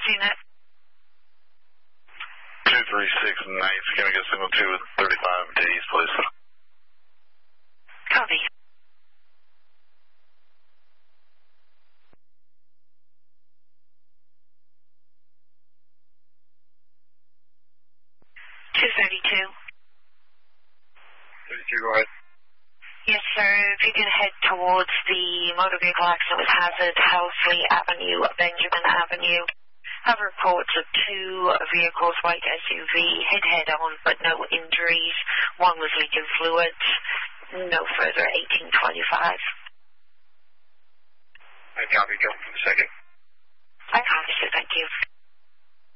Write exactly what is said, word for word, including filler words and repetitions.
unit. two three six ninth, can I get signal two with thirty-five to east, please? Copy. two thirty-two. thirty-two, go ahead. Yes, sir. If you can head towards the motor vehicle accident with Hazard, Housley Avenue, Benjamin Avenue. Have reports of two vehicles, white S U V, hit head-on, but no injuries. One was leaking fluids. No further, eighteen twenty-five. I copy, go for the second. I copy, sir. Thank you.